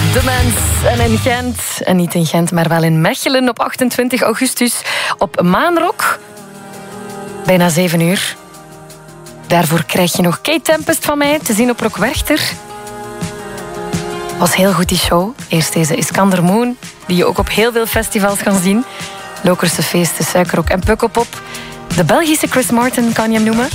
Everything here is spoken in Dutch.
De Mens. En in Gent, en niet in Gent, maar wel in Mechelen op 28 augustus op Maanrock. Bijna 7 uur. Daarvoor krijg je nog Kate Tempest van mij te zien op Rock Werchter. Was heel goed die show. Eerst deze Iskander Moon, die je ook op heel veel festivals kan zien. Lokerse feesten, Suikerrock en Pukkelpop. De Belgische Chris Martin kan je hem noemen.